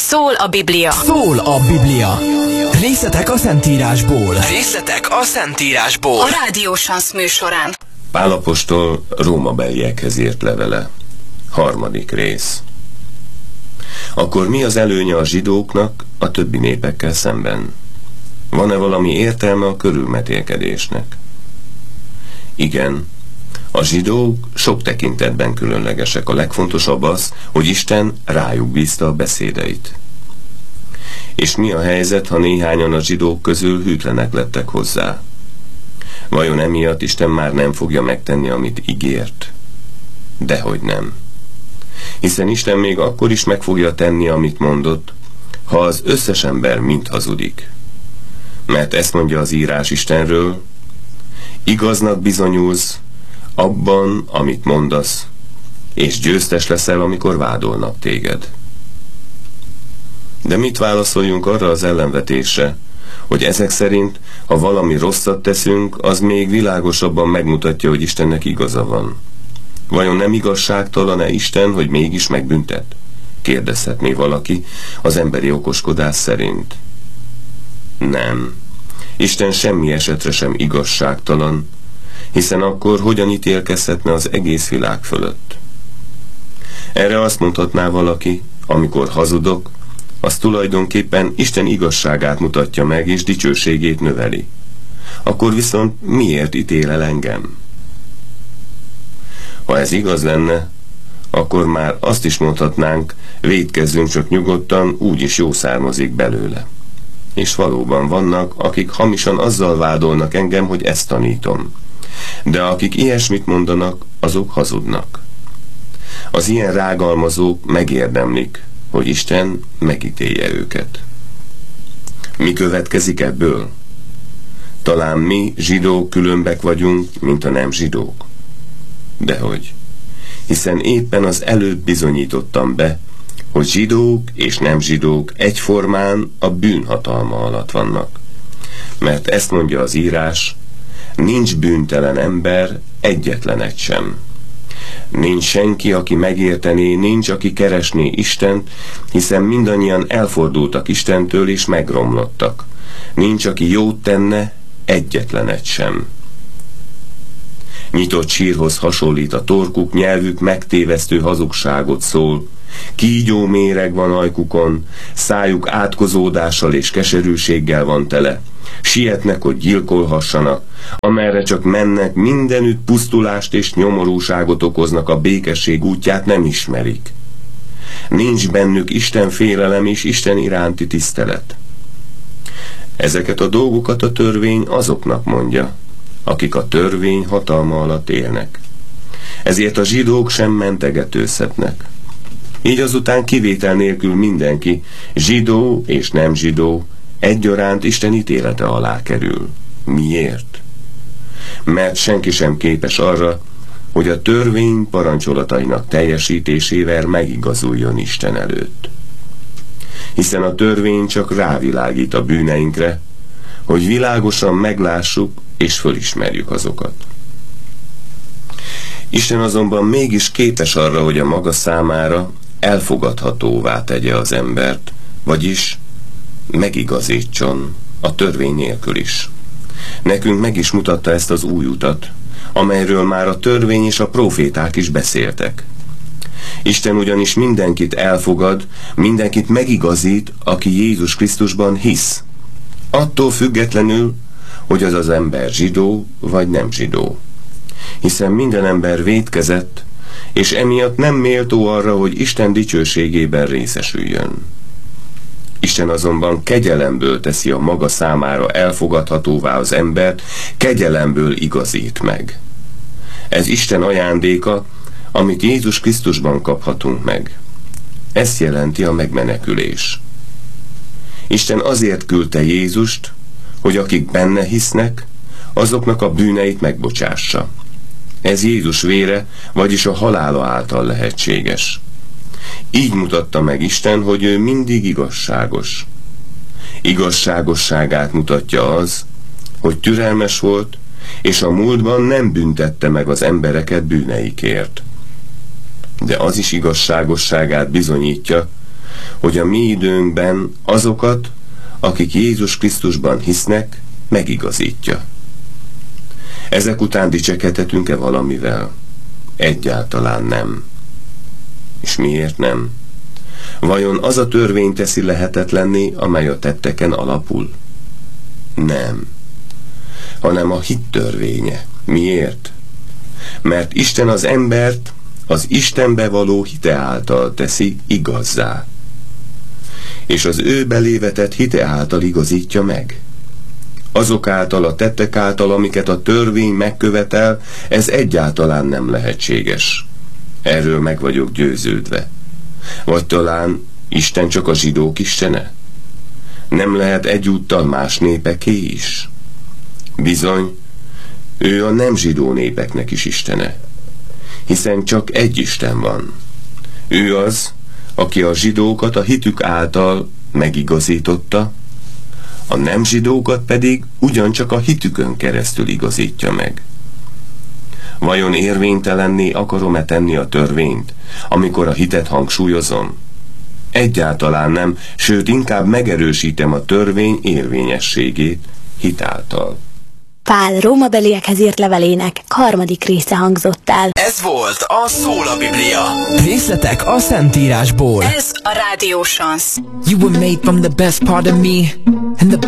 Szól a Biblia. Szól a Biblia. Részletek a Szentírásból. A Rádió Sansz műsorán. Pál apostol Rómabeliekhez írt levele. 3. rész. Akkor mi az előnye a zsidóknak a többi népekkel szemben? Van-e valami értelme a körülmetélkedésnek? Igen, a zsidók sok tekintetben különlegesek. A legfontosabb az, hogy Isten rájuk bízta a beszédeit. És mi a helyzet, ha néhányan a zsidók közül hűtlenek lettek hozzá? Vajon emiatt Isten már nem fogja megtenni, amit ígért? Dehogy nem. Hiszen Isten még akkor is meg fogja tenni, amit mondott, ha az összes ember mind hazudik. Mert ezt mondja az írás Istenről: igaznak bizonyulsz abban, amit mondasz, és győztes leszel, amikor vádolnak téged. De mit válaszoljunk arra az ellenvetésre, hogy ezek szerint, ha valami rosszat teszünk, az még világosabban megmutatja, hogy Istennek igaza van? Vajon nem igazságtalan-e Isten, hogy mégis megbüntet? Kérdezhetné valaki az emberi okoskodás szerint. Nem. Isten semmi esetre sem igazságtalan, hiszen akkor hogyan ítélkezhetne az egész világ fölött? Erre azt mondhatná valaki: amikor hazudok, az tulajdonképpen Isten igazságát mutatja meg, és dicsőségét növeli. Akkor viszont miért ítél el engem? Ha ez igaz lenne, akkor már azt is mondhatnánk: vétkezzünk csak nyugodtan, úgyis jó származik belőle. És valóban vannak, akik hamisan azzal vádolnak engem, hogy ezt tanítom. De akik ilyesmit mondanak, azok hazudnak. Az ilyen rágalmazók megérdemlik, hogy Isten megítélje őket. Mi következik ebből? Talán mi, zsidók, különbek vagyunk, mint a nem zsidók. Dehogy. Hiszen éppen az előbb bizonyítottam be, hogy zsidók és nem zsidók egyformán a bűn hatalma alatt vannak. Mert ezt mondja az írás: nincs bűntelen ember, egyetlen egy sem. Nincs senki, aki megértené, nincs, aki keresné Istent, hiszen mindannyian elfordultak Istentől és megromlottak. Nincs, aki jót tenne, egyetlen egy sem. Nyitott sírhoz hasonlít a torkuk, nyelvük megtévesztő hazugságot szól. Kígyó méreg van ajkukon, szájuk átkozódással és keserűséggel van tele. Sietnek, hogy gyilkolhassanak, amerre csak mennek, mindenütt pusztulást és nyomorúságot okoznak, a békesség útját nem ismerik. Nincs bennük Isten félelem és Isten iránti tisztelet. Ezeket a dolgokat a törvény azoknak mondja, akik a törvény hatalma alatt élnek. Ezért a zsidók sem mentegetőzhetnek. Így azután kivétel nélkül mindenki, zsidó és nem zsidó, egyaránt Isten ítélete alá kerül. Miért? Mert senki sem képes arra, hogy a törvény parancsolatainak teljesítésével megigazuljon Isten előtt. Hiszen a törvény csak rávilágít a bűneinkre, hogy világosan meglássuk és fölismerjük azokat. Isten azonban mégis képes arra, hogy a maga számára elfogadhatóvá tegye az embert, vagyis megigazítson a törvény nélkül is. Nekünk meg is mutatta ezt az új utat, amelyről már a törvény és a próféták is beszéltek. Isten ugyanis mindenkit elfogad, mindenkit megigazít, aki Jézus Krisztusban hisz. Attól függetlenül, hogy az az ember zsidó vagy nem zsidó. Hiszen minden ember vétkezett, és emiatt nem méltó arra, hogy Isten dicsőségében részesüljön. Isten azonban kegyelemből teszi a maga számára elfogadhatóvá az embert, kegyelemből igazít meg. Ez Isten ajándéka, amit Jézus Krisztusban kaphatunk meg. Ezt jelenti a megmenekülés. Isten azért küldte Jézust, hogy akik benne hisznek, azoknak a bűneit megbocsássa. Ez Jézus vére, vagyis a halála által lehetséges. Így mutatta meg Isten, hogy ő mindig igazságos. Igazságosságát mutatja az, hogy türelmes volt, és a múltban nem büntette meg az embereket bűneikért. De az is igazságosságát bizonyítja, hogy a mi időnkben azokat, akik Jézus Krisztusban hisznek, megigazítja. Ezek után dicsekedhetünk-e valamivel? Egyáltalán nem. És miért nem? Vajon az a törvény teszi lehetetlenné, amely a tetteken alapul? Nem. Hanem a hit törvénye. Miért? Mert Isten az embert az Istenbe való hite által teszi igazzá. És az ő belévetett hite által igazítja meg. Azok által, a tettek által, amiket a törvény megkövetel, ez egyáltalán nem lehetséges. Erről meg vagyok győződve. Vagy talán Isten csak a zsidók istene? Nem lehet egyúttal más népeké is? Bizony, ő a nem zsidó népeknek is istene. Hiszen csak egy Isten van. Ő az, aki a zsidókat a hitük által megigazította, a nem zsidókat pedig ugyancsak a hitükön keresztül igazítja meg. Vajon érvénytelenné akarom-e tenni a törvényt, amikor a hitet hangsúlyozom? Egyáltalán nem, sőt inkább megerősítem a törvény érvényességét hitáltal. Pál rómabeliekhez írt levelének 3. része hangzott el. Ez volt a Szól a Biblia. Részletek a Szentírásból. Ez a Rádió Chance. You were made from the best part of me and the